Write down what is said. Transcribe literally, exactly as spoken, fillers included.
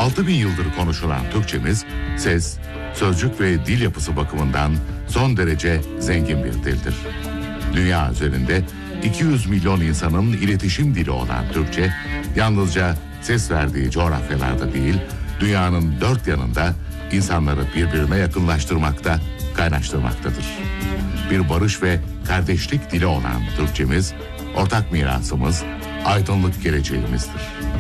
altı bin yıldır konuşulan Türkçemiz, ses, sözcük ve dil yapısı bakımından son derece zengin bir dildir. Dünya üzerinde iki yüz milyon insanın iletişim dili olan Türkçe, yalnızca ses verdiği coğrafyalarda değil, dünyanın dört yanında insanları birbirine yakınlaştırmakta, kaynaştırmaktadır. Bir barış ve kardeşlik dili olan Türkçemiz, ortak mirasımız, aydınlık geleceğimizdir.